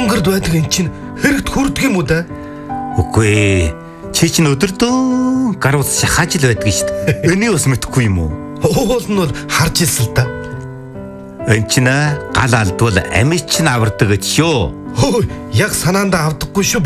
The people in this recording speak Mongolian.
мангард байдаг эн чинь хэрэгт хүрдэг юм уу да? Үгүй. Чи чинь өдөрдөө гар ус шахаж л байдаг шүү дээ. Энийг бас мэдэхгүй юм уу? Уул нь бол харж ирсэн л да. Энд чинь гал алдвал амич нь авардаг гэж шүү. Хөөе, яг санаандаа авдаггүй шүү.